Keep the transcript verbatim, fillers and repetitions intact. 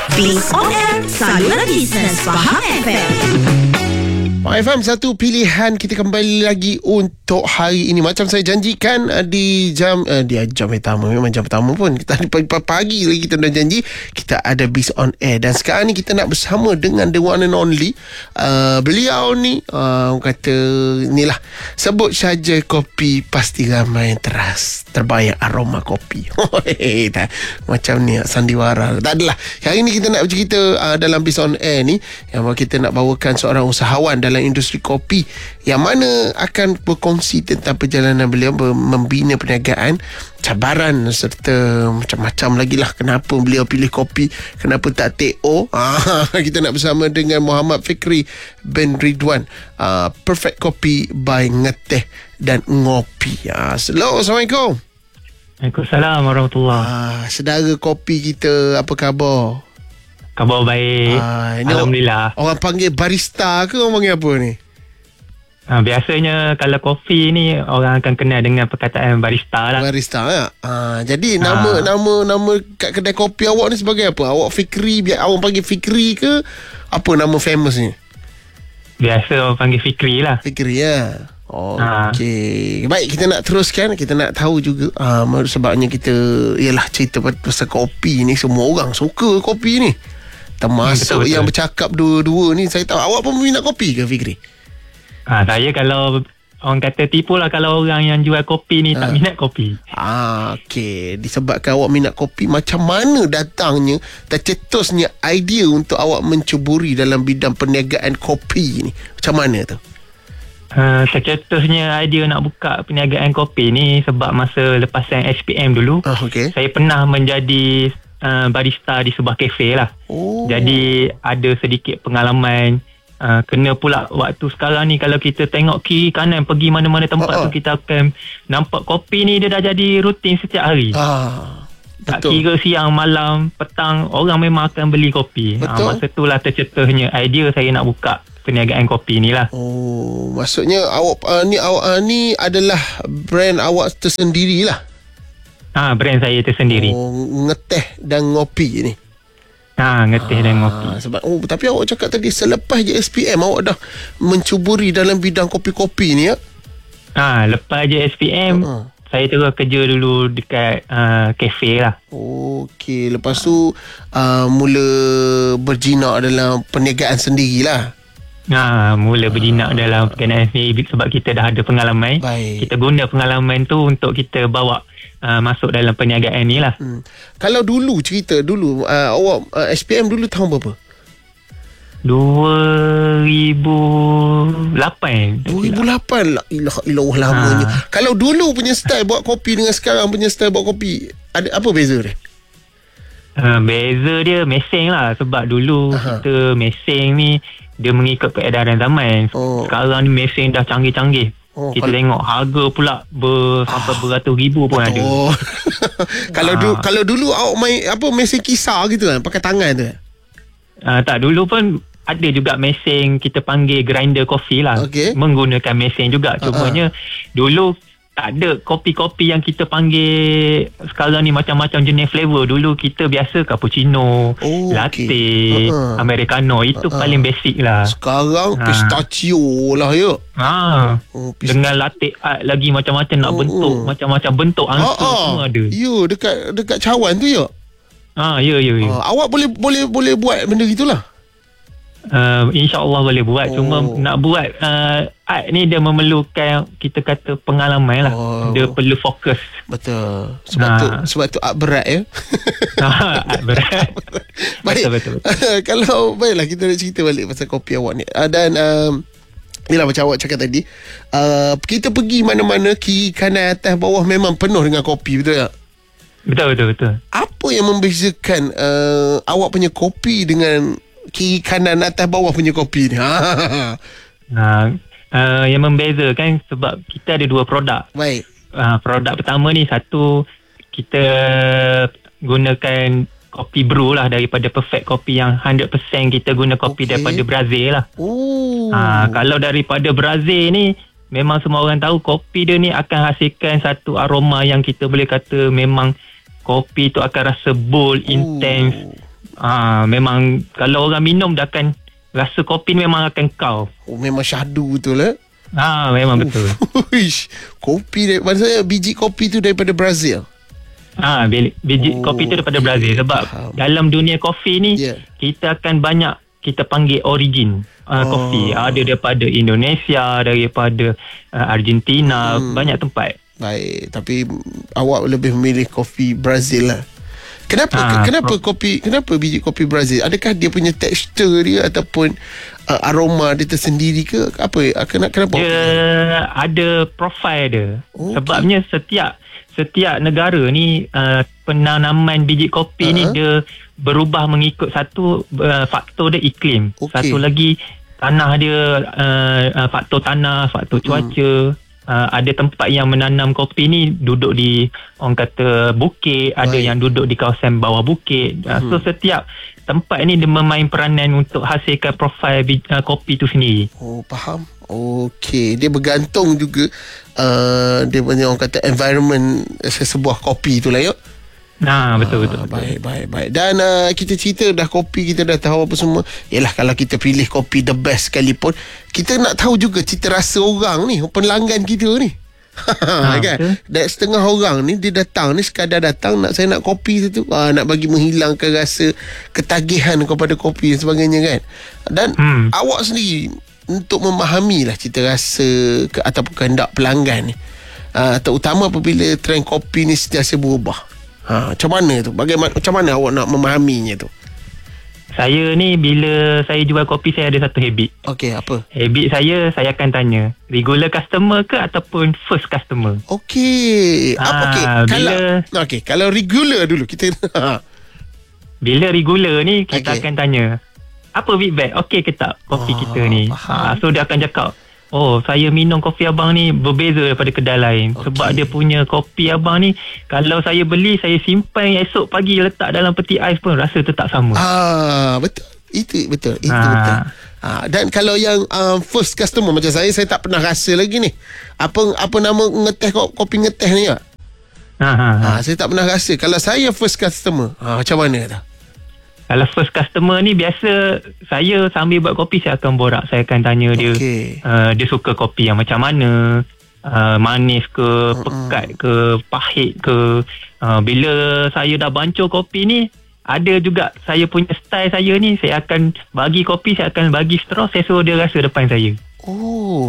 Biz On Air, saluran bisnes Faham F M. Faham F M, satu pilihan kita kembali lagi untuk hari ini. Macam saya janjikan uh, di jam uh, di jam pertama, memang jam pertama pun kita pagi, pagi lagi kita dah janji kita ada Biz On Air. Dan sekarang ni kita nak bersama dengan the one and only uh, beliau ni uh, kata inilah, sebut saja kopi pasti ramai yang teras, terbayang aroma kopi. Macam ni sandiwara. Tak adalah. Hari ni kita nak bercerita uh, dalam Biz On Air ni yang kita nak bawakan seorang usahawan dalam industri kopi yang mana akan berkongsi tentang perjalanan beliau membina perniagaan, cabaran serta macam-macam lagi lah. Kenapa beliau pilih kopi, kenapa tak T O. ah, Kita nak bersama dengan Muhammad Fikri bin Ridwan, uh, Perfect Coffee by Ngeteh dan Ngopi. uh, Hello, Assalamualaikum. Waalaikumsalam warahmatullahi. uh, Sedara kopi kita, apa khabar? Khabar baik. Ah, Alhamdulillah. Orang panggil barista ke orang panggil apa ni? Ha, biasanya kalau kopi ni orang akan kenal dengan perkataan barista lah. Barista ya. Ah, jadi nama Ah. nama nama kat kedai kopi awak ni sebagai apa? Awak Fikri, biar awak panggil Fikri ke apa nama famous ni? Biasa orang panggil Fikri lah. Fikri ya. Oh, Ah. okey. Baik, kita nak teruskan. Kita nak tahu juga ah, sebabnya kita ialah cerita pasal kopi ni, semua orang suka kopi ni. Termasuk betul, betul. yang bercakap dua-dua ni. Saya tahu awak pun minat kopi ke, Fikri? Ha, saya kalau orang kata tipu lah kalau orang yang jual kopi ni Ah. tak minat kopi. Ah, okey. Disebabkan awak minat kopi, macam mana datangnya, tercetusnya idea untuk awak menceburi dalam bidang perniagaan kopi ni? Macam mana tu? Uh, tercetusnya idea nak buka perniagaan kopi ni sebab masa lepasan S P M dulu, Ah, okey. saya pernah menjadi uh, barista di sebuah kafe lah. Oh. Jadi ada sedikit pengalaman. Uh, kena pula waktu sekarang ni kalau kita tengok kiri kanan pergi mana-mana tempat Uh-uh. tu, kita akan nampak kopi ni dia dah jadi rutin setiap hari. Ah, Tak betul. kira siang, malam, petang, orang memang akan beli kopi. Betul. Uh, masa itulah tercetusnya idea saya nak buka perniagaan kopi ni lah. Oh, maksudnya awak uh, ni awak uh, ni adalah brand awak tersendiri lah. Ha, brand saya tersendiri. Oh, Ngeteh dan Ngopi ni. Ha, Ngeteh dan Ngopi. Ah, sebab oh, tapi awak cakap tadi selepas je S P M awak dah mencuburi dalam bidang kopi-kopi ni ya. Ha, lepas je S P M, Uh-uh. saya terus kerja dulu dekat uh, kafe lah. Okey, lepas tu uh, mula berjinak dalam perniagaan sendirilah. Ha, mula berjinak dalam perniagaan ni sebab kita dah ada pengalaman. Baik. Kita guna pengalaman tu untuk kita bawa uh, masuk dalam perniagaan ni lah. Hmm. Kalau dulu cerita dulu uh, awak uh, S P M dulu tahun berapa? dua ribu lapan. dua ribu lapan. La ilaha illallah lamanya. Ha. Kalau dulu punya style buat kopi dengan sekarang punya style buat kopi, ada apa beza dia? Uh, beza dia mesin lah. Sebab dulu Aha. kita mesin ni dia mengikut keedaran zaman. Oh. Sekarang ni mesin dah canggih-canggih. Oh, kita kalau- tengok harga pula ber, sampai beratus ribu pun ada. Oh. kalau Ah. dulu kalau dulu awak main apa mesin kisar gitu kan, pakai tangan tu. Uh, tak, dulu pun ada juga mesin kita panggil grinder kopi lah. Okey. Menggunakan mesin juga. Cumanya dulu tak ada kopi-kopi yang kita panggil sekarang ni macam-macam jenis flavor. Dulu kita biasa cappuccino, Oh, latte, okey. Uh-uh. americano. Itu Uh-uh. paling basic lah. Sekarang Ha. pistachio lah ya. Ha. Oh, pist- Dengan latte art lagi macam-macam nak Oh, bentuk. oh. Macam-macam bentuk angsa Ah, ah. semua ada. Ya, dekat dekat cawan tu ya. Ha, ya, ya, ya. Ah, awak boleh boleh boleh buat benda gitulah. Uh, InsyaAllah boleh buat. Oh. Cuma nak buat uh, art ni dia memerlukan kita kata pengalaman lah. Oh. Dia perlu fokus. Betul. Sebab Ha. tu sebab tu art berat ya. Art berat. Baik. Betul, betul. Kalau baiklah kita nak cerita balik pasal kopi awak ni. Uh, dan um, inilah macam awak cakap tadi, uh, kita pergi mana-mana, kiri kanan atas bawah memang penuh dengan kopi, betul tak? Betul, betul, betul. Apa yang membezakan uh, awak punya kopi dengan kiri kanan atas bawah punya kopi ni? Ha. Uh, uh, yang membezakan sebab kita ada dua produk. Baik. Uh, produk pertama ni satu, kita gunakan kopi brew lah daripada Perfect Coffee yang one hundred percent kita guna kopi Okey. daripada Brazil lah. Oh. Ha, kalau daripada Brazil ni memang semua orang tahu kopi dia ni akan hasilkan satu aroma yang kita boleh kata memang kopi tu akan rasa bold, intense, Ah, memang kalau orang minum dah akan rasa kopi ni memang akan kau. Oh, memang syahdu betul eh. Ah, memang betul. Uish, kopi dari maksudnya biji kopi tu daripada Brazil. Ah, biji Oh, kopi tu daripada Brazil sebab faham. dalam dunia kopi ni Yeah. kita akan banyak kita panggil origin uh, Oh. kopi. Ada daripada Indonesia, daripada uh, Argentina, Hmm. banyak tempat. Baik, tapi awak lebih memilih kopi Brazil lah. Kenapa Ah, kenapa kopi kenapa biji kopi Brazil? Adakah dia punya tekstur dia ataupun uh, aroma dia tersendiri ke? Apa kenapa kenapa? Dia ada profil dia. Okey. Sebabnya setiap setiap negara ni uh, penanaman biji kopi Uh-huh. ni dia berubah mengikut satu uh, faktor dia iklim. Okey. Satu lagi tanah dia uh, uh, faktor tanah, faktor cuaca. Uh, ada tempat yang menanam kopi ni duduk di orang kata bukit, ada Baik. yang duduk di kawasan bawah bukit. Uh, Hmm. So setiap tempat ni dia memain peranan untuk hasilkan profil bij- uh, kopi tu sendiri. Oh, faham. Okey, dia bergantung juga uh, dia punya orang kata environment sesebuah kopi tu lah yuk. Nah, betul betul. Ah, betul. baik, baik, baik. Dan uh, kita cerita dah kopi, kita dah tahu apa semua. Yalah, kalau kita pilih kopi the best sekalipun, kita nak tahu juga cita rasa orang ni, pelanggan kita ni. Ha, kan? betul. Dan setengah orang ni, dia datang ni sekadar datang nak saya nak kopi tu, ah, nak bagi menghilangkan rasa ketagihan kepada kopi dan sebagainya kan. Dan Hmm. awak sendiri untuk memahami lah cita rasa ke, ataupun kehendak pelanggan ni, uh, terutama apabila trend kopi ni sentiasa berubah. Ha, macam mana tu? Bagaimana macam mana awak nak memahaminya tu? Saya ni bila saya jual kopi saya ada satu habit. Okey, apa? Habit saya, saya akan tanya regular customer ke ataupun first customer. Okey. Apa Ah, okey? Kalau bila- okey, kalau regular dulu kita Bila regular ni kita Okey. akan tanya, apa feedback? Okey ke tak kopi Oh, kita ni? faham. Ha, so dia akan cakap, oh saya minum kopi abang ni berbeza daripada kedai lain. Okey. Sebab dia punya kopi abang ni, kalau saya beli, saya simpan esok pagi letak dalam peti ais pun rasa tetap sama. ah betul. Itu betul. Itu Ah. betul. Ah, dan kalau yang um, first customer macam saya, saya tak pernah rasa lagi ni. Apa apa nama ngeteh ko- kopi ngeteh ni ya? Ha, ha, ha. Ah, saya tak pernah rasa. Kalau saya first customer, ah, macam mana tak? Kalau first customer ni biasa saya sambil buat kopi saya akan borak, saya akan tanya dia Okey. uh, dia suka kopi yang macam mana, uh, manis ke, pekat ke, pahit ke. Uh, bila saya dah bancur kopi ni, ada juga saya punya style saya ni, saya akan bagi kopi, saya akan bagi straw, saya suruh dia rasa depan saya. Oh,